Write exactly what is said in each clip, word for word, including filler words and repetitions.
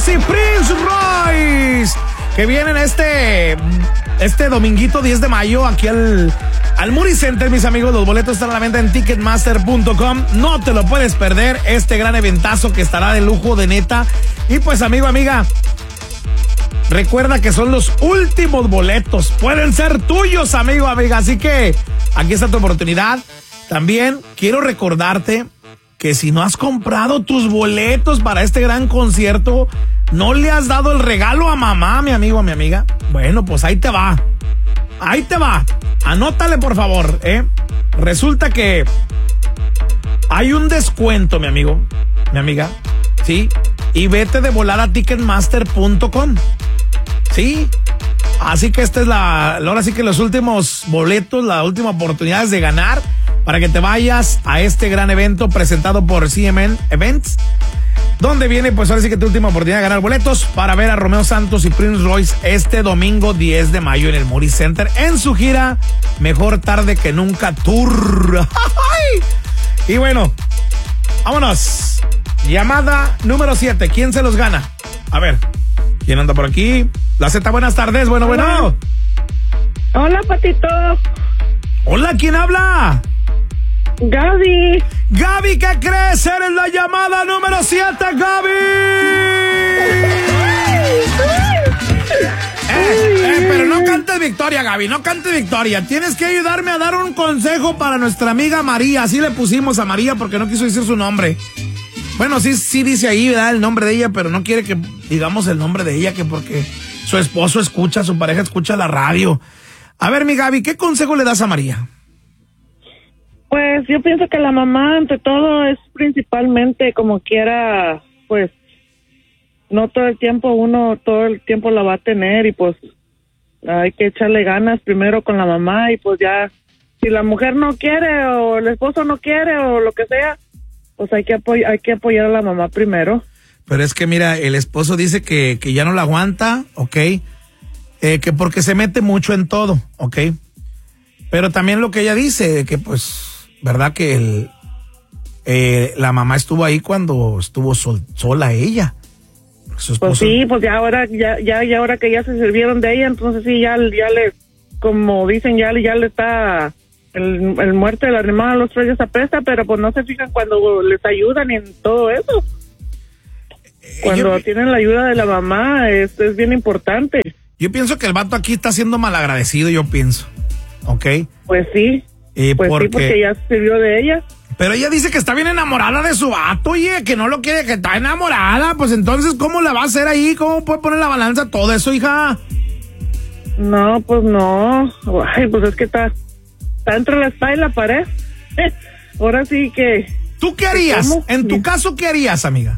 Santos y Prince Royce, que vienen este, este dominguito diez de mayo aquí al, al Moody Center, mis amigos. Los boletos están a la venta en ticketmaster punto com. No te lo puedes perder, este gran eventazo que estará de lujo, de neta. Y pues, amigo, amiga, recuerda que son los últimos boletos. Pueden ser tuyos, amigo, amiga. Así que aquí está tu oportunidad. También quiero recordarte que si no has comprado tus boletos para este gran concierto, no le has dado el regalo a mamá, mi amigo, a mi amiga. Bueno, pues ahí te va. Ahí te va. Anótale, por favor, ¿eh? Resulta que hay un descuento, mi amigo, mi amiga, ¿sí? Y vete de volar a ticketmaster punto com. Sí, así que esta es la, ahora sí que los últimos boletos, la última oportunidad de ganar para que te vayas a este gran evento presentado por C M N Events, donde viene pues ahora sí que tu última oportunidad de ganar boletos para ver a Romeo Santos y Prince Royce este domingo diez de mayo en el Moody Center en su gira Mejor Tarde que Nunca Tour. Y bueno, vámonos. Llamada número siete, ¿quién se los gana? A ver, ¿quién anda por aquí? La Z, buenas tardes, bueno, Hola. bueno. Hola, Patito. Hola, ¿quién habla? Gaby. Gaby, ¿qué crees? Eres la llamada número siete, Gaby. eh, eh, pero no cantes victoria, Gaby, no cantes victoria. Tienes que ayudarme a dar un consejo para nuestra amiga María. Así le pusimos a María porque no quiso decir su nombre. Bueno, sí, sí dice ahí, ¿verdad? El nombre de ella, pero no quiere que digamos el nombre de ella, que porque su esposo escucha, su pareja escucha la radio. A ver, mi Gaby, ¿qué consejo le das a María? Pues yo pienso que la mamá, ante todo, es principalmente como quiera, pues, no todo el tiempo uno, todo el tiempo la va a tener y pues hay que echarle ganas primero con la mamá y pues ya, si la mujer no quiere o el esposo no quiere o lo que sea, pues hay que apoy- hay que apoyar a la mamá primero. Pero es que mira, el esposo dice que, que ya no la aguanta, ¿ok? Eh, que porque se mete mucho en todo, ¿ok? Pero también lo que ella dice, que pues, ¿verdad? Que el, eh, la mamá estuvo ahí cuando estuvo sol, sola ella. Su esposo... Pues sí, pues ya ahora, ya, ya, ya ahora que ya se sirvieron de ella, entonces sí, ya, ya le, como dicen, ya, ya le está, el, el muerte de la arrimada a los tres ya se apresta, pero pues no se fijan cuando les ayudan en todo eso. Cuando yo, tienen la ayuda de la mamá, es, es bien importante. Yo pienso que el vato aquí está siendo malagradecido, yo pienso, ¿ok? Pues sí, Eh, pues porque... sí, porque ya se sirvió de ella. Pero ella dice que está bien enamorada de su vato, oye, que no lo quiere, que está enamorada. Pues entonces, ¿cómo le va a hacer ahí? ¿Cómo puede poner la balanza todo eso, hija? No, pues no. Ay, pues es que está, está entre la espada y la pared. Ahora sí que... ¿Tú qué harías? ¿Cómo? En tu caso, ¿qué harías, amiga?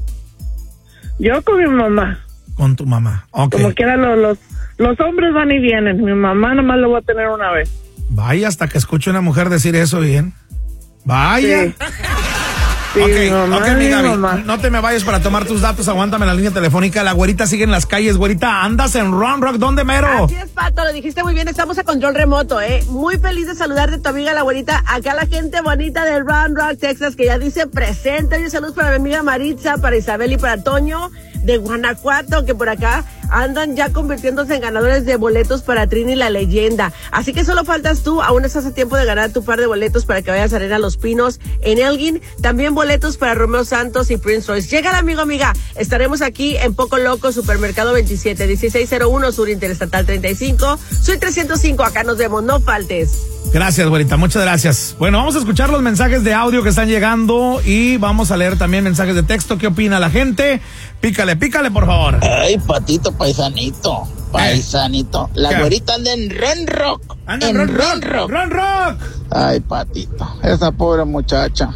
Yo con mi mamá. Con tu mamá, ok. Como quiera, los, los, los hombres van y vienen. Mi mamá nomás lo voy a tener una vez. Vaya, hasta que escuche una mujer decir eso bien. Vaya. Sí. Sí, ok, mi mamá, ok, mi mi Gaby, mamá. no te me vayas para tomar tus datos, aguántame la línea telefónica. La güerita sigue en las calles, güerita, andas en Round Rock, ¿dónde mero? Así es, Pato, lo dijiste muy bien, estamos a control remoto, ¿eh? Muy feliz de saludarte, tu amiga la güerita, acá la gente bonita de Round Rock, Texas, que ya dice presente. Oye, saludos para mi amiga Maritza, para Isabel y para Toño de Guanajuato, que por acá andan ya convirtiéndose en ganadores de boletos para Trini la Leyenda. Así que solo faltas tú, aún estás a tiempo de ganar tu par de boletos para que vayas a Arena Los Pinos en Elgin. También boletos para Romeo Santos y Prince Royce. Llega el amigo, amiga. Estaremos aquí en Poco Loco, Supermercado veintisiete, dieciséis cero uno, Sur Interestatal treinta y cinco. Soy trescientos cinco, acá nos vemos, no faltes. Gracias, güerita, muchas gracias. Bueno, vamos a escuchar los mensajes de audio que están llegando y vamos a leer también mensajes de texto. ¿Qué opina la gente? Pícale, pícale, por favor. Ay, Patito, paisanito, paisanito. La ¿Qué? güerita anda en Ron Rock. Anda en Ron Ron Rock, Rock. Ron Rock. Ay, Patito, esa pobre muchacha.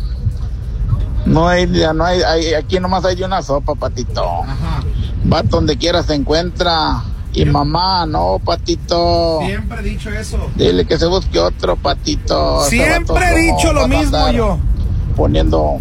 No hay, ya no hay, hay, aquí nomás hay de una sopa, Patito. Ajá. Va donde quiera se encuentra. Y mamá, no, Patito. Siempre he dicho eso. Dile que se busque otro, Patito. Ese vato Siempre he no dicho lo van a mismo andar yo. Poniendo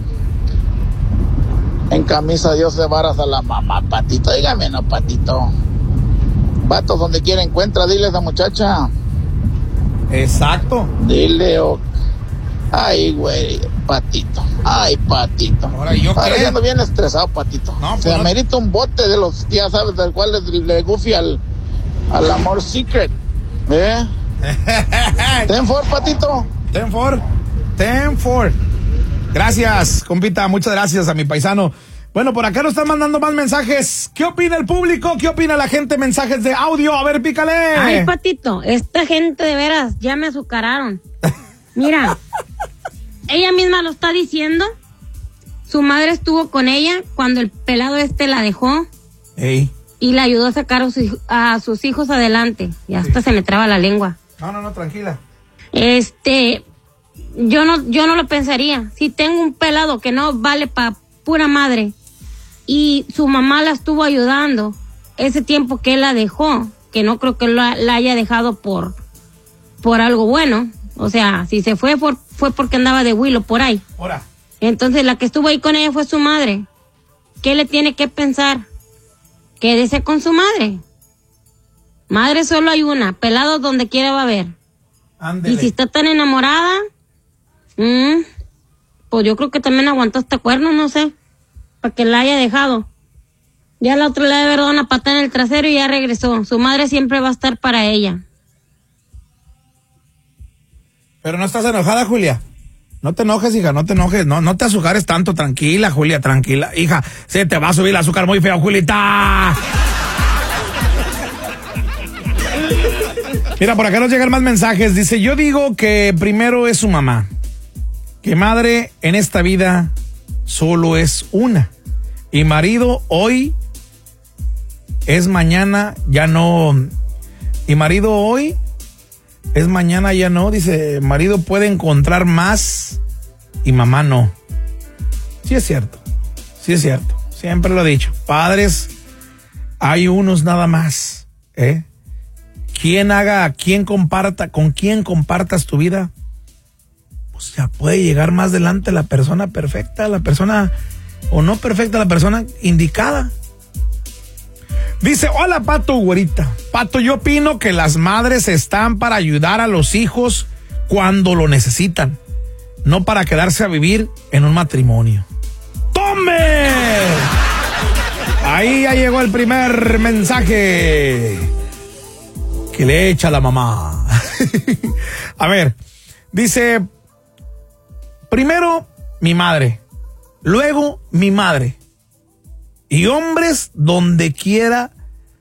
en camisa Dios de varas a la mamá, Patito. Dígame, no, Patito. Vatos donde quiera encuentra, dile a esa muchacha. Exacto. Dile, oh. Ay, güey. Patito. Ay, Patito. Ahora, ¿yo Ahora qué? ya ando bien estresado, Patito. No, pues Se no. amerita un bote de los, ya sabes, del cual le, le Goofy al, al Amor Secret. ¿Eh? Ten for, Patito. Ten for. Ten for. Gracias, compita. Muchas gracias a mi paisano. Bueno, por acá nos están mandando más mensajes. ¿Qué opina el público? ¿Qué opina la gente? Mensajes de audio. A ver, pícale. Ay, Patito, esta gente de veras ya me azucararon. Mira, ella misma lo está diciendo. Su madre estuvo con ella cuando el pelado este la dejó. Ey. Y le ayudó a sacar a sus, a sus hijos adelante. Y hasta se me traba la lengua. No, no, no, tranquila. Este, yo no, yo no lo pensaría. Si tengo un pelado que no vale pa' pura madre y su mamá la estuvo ayudando ese tiempo que él la dejó, que no creo que la, la haya dejado por, por algo bueno. O sea, si se fue por, fue porque andaba de huilo por ahí. Ahora. Entonces la que estuvo ahí con ella fue su madre. ¿Qué le tiene que pensar? Quédese con su madre. Madre solo hay una, pelado donde quiera va a haber. Ándele. Y si está tan enamorada, mmm, pues yo creo que también aguantó hasta cuerno, no sé, para que la haya dejado. Ya la otra le ha de haber dado una patada en el trasero y ya regresó. Su madre siempre va a estar para ella. Pero no estás enojada, Julia. No te enojes, hija, no te enojes. No, no te azucares tanto. Tranquila, Julia, tranquila. Hija, se te va a subir el azúcar muy feo, Julita. Mira, por acá nos llegan más mensajes. Dice, yo digo que primero es su mamá. Que madre en esta vida solo es una. Y marido hoy es mañana ya no. Y marido hoy es mañana ya no. Dice, marido puede encontrar más y mamá no. Sí es cierto. Sí es cierto. Siempre lo he dicho. Padres, hay unos nada más. ¿Eh? Quien haga, quien comparta, con quien compartas tu vida, pues ya puede llegar más adelante la persona perfecta, la persona o no perfecta, la persona indicada. Dice, hola Pato, güerita. Pato, yo opino que las madres están para ayudar a los hijos cuando lo necesitan, no para quedarse a vivir en un matrimonio. ¡Tome! Ahí ya llegó el primer mensaje que le echa la mamá. A ver, dice, primero mi madre, luego mi madre. Y hombres donde quiera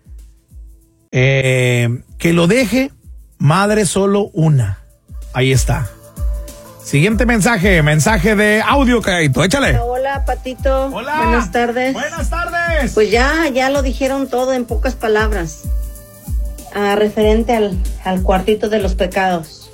eh, que lo deje, madre solo una. Ahí está. Siguiente mensaje, mensaje de audio, Caito, échale. Hola, Patito. Hola. Buenas tardes. Buenas tardes. Pues ya, ya lo dijeron todo en pocas palabras. Ah, referente al, al cuartito de los pecados.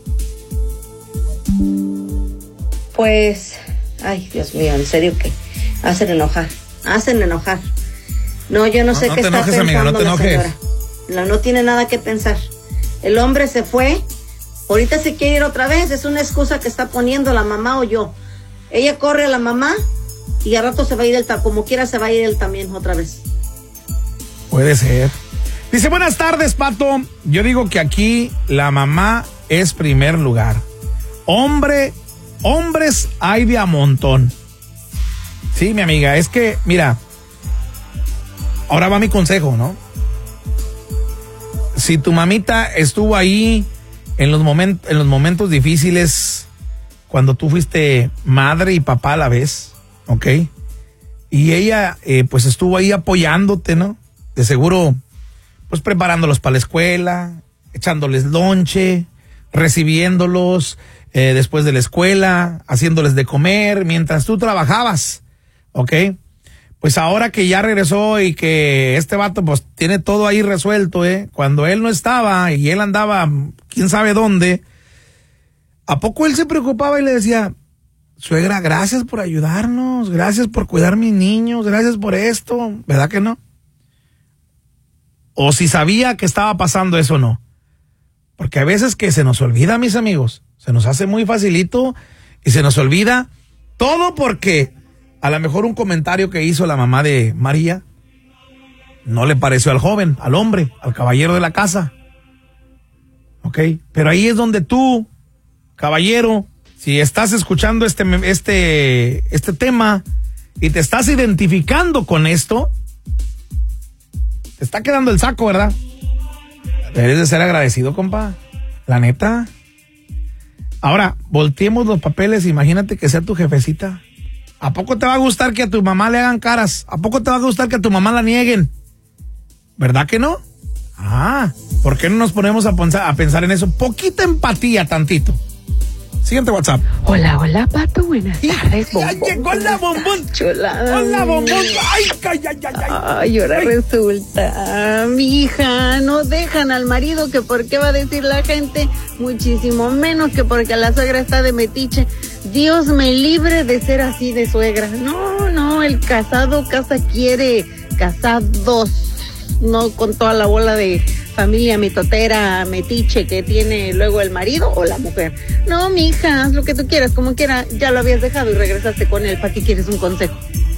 Pues, ay, Dios mío, en serio que hacen enojar, hacen enojar. No, yo no, no sé no qué te está enojes, pensando amiga, no te la enojes. señora. No, no tiene nada que pensar. El hombre se fue, ahorita se quiere ir otra vez, es una excusa que está poniendo la mamá o yo. Ella corre a la mamá y al rato se va a ir él, como quiera se va a ir él también otra vez. Puede ser. Dice, buenas tardes, Pato. Yo digo que aquí la mamá es primer lugar. Hombre, hombres hay de a montón. Sí, mi amiga, es que, mira, ahora va mi consejo, ¿no? Si tu mamita estuvo ahí en los momentos, en los momentos difíciles, cuando tú fuiste madre y papá a la vez, ¿ok? Y ella, eh, pues estuvo ahí apoyándote, ¿no? De seguro, pues preparándolos para la escuela, echándoles lonche, recibiéndolos eh, después de la escuela, haciéndoles de comer, mientras tú trabajabas, ¿ok? Pues ahora que ya regresó y que este vato pues tiene todo ahí resuelto, ¿eh? Cuando él no estaba y él andaba quién sabe dónde, ¿a poco él se preocupaba y le decía, suegra, gracias por ayudarnos, gracias por cuidar a mis niños, gracias por esto, ¿verdad que no? O si sabía que estaba pasando eso o no. Porque a veces que se nos olvida, mis amigos, se nos hace muy facilito y se nos olvida todo porque a lo mejor un comentario que hizo la mamá de María no le pareció al joven, al hombre, al caballero de la casa. ¿Ok? Pero ahí es donde tú, caballero, si estás escuchando este, este, este tema y te estás identificando con esto, te está quedando el saco, ¿verdad? Debes de ser agradecido, compa. La neta. Ahora, volteemos los papeles, imagínate que sea tu jefecita. ¿A poco te va a gustar que a tu mamá le hagan caras? ¿A poco te va a gustar que a tu mamá la nieguen? ¿Verdad que no? Ah, ¿por qué no nos ponemos a pensar, a pensar en eso? Poquita empatía, tantito. Siguiente WhatsApp. Hola, hola, Pato, buenas tardes, bombón. Ya llegó la bombón. Chulada. Hola, bombón. Ay, ay, ay, ay. Ay, ahora ay. Resulta, mi hija, no dejan al marido, que por qué va a decir la gente, muchísimo menos que porque la suegra está de metiche. Dios me libre de ser así de suegra. No, no, el casado casa quiere, casados. No con toda la bola de familia mitotera, metiche que tiene luego el marido o la mujer. No, mija, haz lo que tú quieras, como quiera. Ya lo habías dejado y regresaste con él. ¿Para qué quieres un consejo?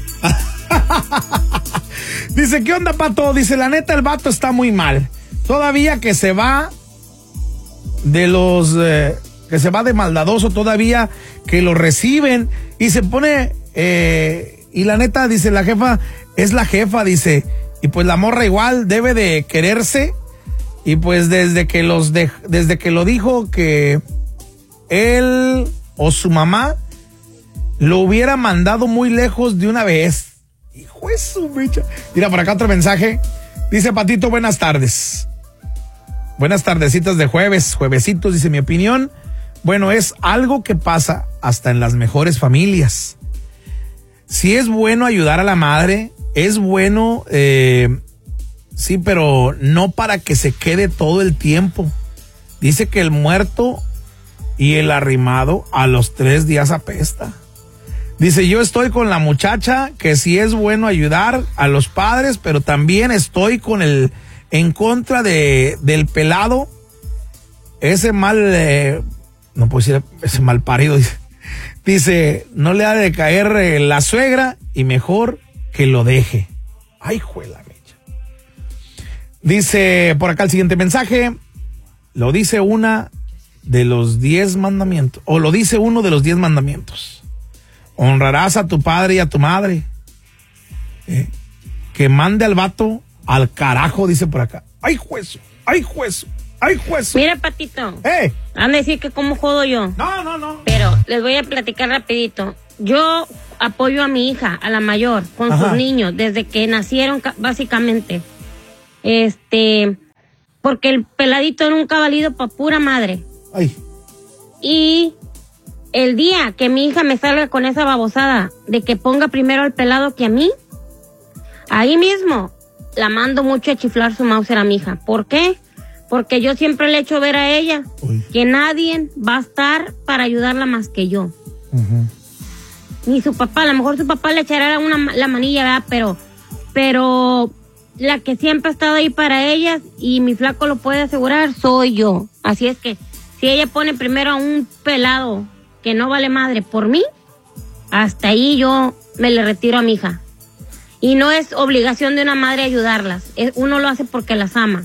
Dice, ¿qué onda, Pato? Dice, la neta, el vato está muy mal. Todavía que se va de los... Eh, que se va de maldadoso, todavía que lo reciben y se pone... Eh, y la neta, dice, la jefa es la jefa, dice... Y pues la morra igual debe de quererse. Y pues desde que los de, desde que lo dijo que él o su mamá lo hubiera mandado muy lejos de una vez. Hijo de su bicha. Mira, por acá otro mensaje. Dice, Patito, buenas tardes. Buenas tardecitas de jueves, juevesitos, dice mi opinión. Bueno, es algo que pasa hasta en las mejores familias. Si es bueno ayudar a la madre, es bueno, eh, sí, pero no para que se quede todo el tiempo. Dice que el muerto y el arrimado a los tres días apesta. Dice, yo estoy con la muchacha que sí es bueno ayudar a los padres, pero también estoy con el, en contra de, del pelado. Ese mal, eh, no puedo decir ese mal parido, dice. Dice, no le ha de caer eh, la suegra y mejor que lo deje. Ay, juela mecha. Dice por acá el siguiente mensaje. Lo dice una de los diez mandamientos. O lo dice uno de los diez mandamientos. Honrarás a tu padre y a tu madre. Eh, que mande al vato al carajo, dice por acá. Ay, juez. Ay, juez. Ay, juez. Mira, Patito. Eh. Van a decir que cómo jodo yo. No, no, no. Pero les voy a platicar rapidito. Yo apoyo a mi hija, a la mayor, con Ajá. sus niños, desde que nacieron, básicamente. Este, porque el peladito nunca ha valido pa' pura madre. Ay. Y el día que mi hija me salga con esa babosada de que ponga primero al pelado que a mí, ahí mismo la mando mucho a chiflar su Mauser a mi hija. ¿Por qué? Porque yo siempre le he hecho ver a ella Uy. que nadie va a estar para ayudarla más que yo. Uh-huh. Ni su papá, a lo mejor su papá le echará una, la manilla, ¿verdad? Pero, pero la que siempre ha estado ahí para ellas, y mi flaco lo puede asegurar, soy yo. Así es que, si ella pone primero a un pelado que no vale madre por mí, hasta ahí yo me le retiro a mi hija. Y no es obligación de una madre ayudarlas, es, uno lo hace porque las ama.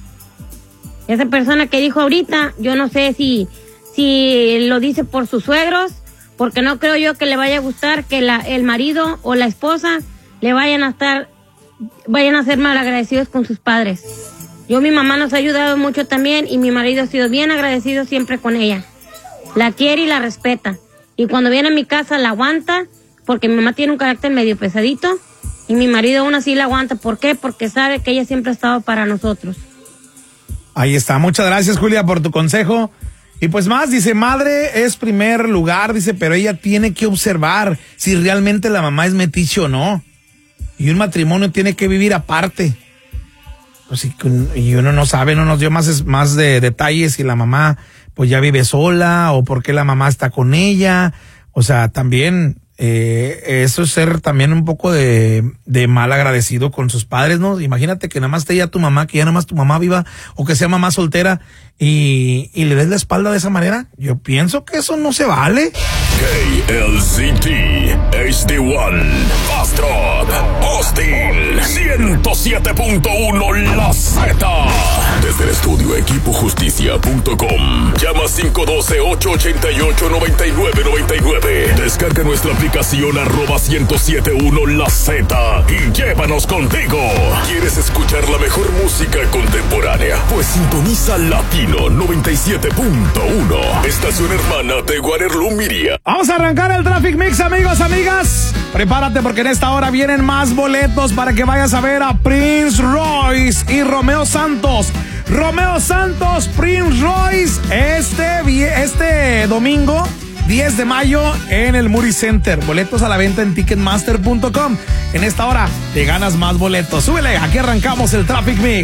Esa persona que dijo ahorita, yo no sé si, si lo dice por sus suegros, porque no creo yo que le vaya a gustar que la, el marido o la esposa le vayan a estar, vayan a ser mal agradecidos con sus padres. Yo, mi mamá nos ha ayudado mucho también, y mi marido ha sido bien agradecido siempre con ella. La quiere y la respeta. Y cuando viene a mi casa la aguanta, porque mi mamá tiene un carácter medio pesadito, y mi marido aún así la aguanta. ¿Por qué? Porque sabe que ella siempre ha estado para nosotros. Ahí está. Muchas gracias, Julia, por tu consejo. Y pues más, dice, madre es primer lugar, dice, pero ella tiene que observar si realmente la mamá es metiche o no. Y un matrimonio tiene que vivir aparte. Pues y, y uno no sabe, no nos dio más, más de detalles si la mamá pues ya vive sola o por qué la mamá está con ella. O sea, también eh, eso es ser también un poco de, de mal agradecido con sus padres, ¿no? Imagínate que nada más esté ya tu mamá, que ya nada más tu mamá viva, o que sea mamá soltera y, y le des la espalda de esa manera. Yo pienso que eso no se vale. K L Z T, H D uno, Bastrop, Austin, ciento siete punto uno La Z. Desde el estudio equipo justicia punto com. Llama cinco uno dos, ocho ocho ocho, nueve nueve nueve nueve. Descarga nuestra aplicación arroba ciento siete punto uno La Z y llévanos contigo. ¿Quieres escuchar la mejor música contemporánea? Pues sintoniza Latino noventa y siete punto uno. Estación hermana de Waterloo Miria. Vamos a arrancar el Traffic Mix, amigos, amigas. Prepárate porque en esta hora vienen más boletos para que vayas a ver a Prince Royce y Romeo Santos. Romeo Santos, Prince Royce, este, este domingo diez de mayo en el Moody Center. Boletos a la venta en ticketmaster punto com. En esta hora te ganas más boletos. Súbele, aquí arrancamos el Traffic Mix.